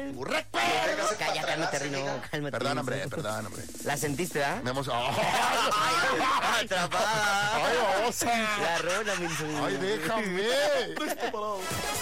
igual. Cállate, cálmate, Rino. Cálmate. Perdón, hombre. La sentiste, ¿verdad? Me hemos... Atrapada. ¡Ay, babosa! La rona, mi ¡Ay, déjame!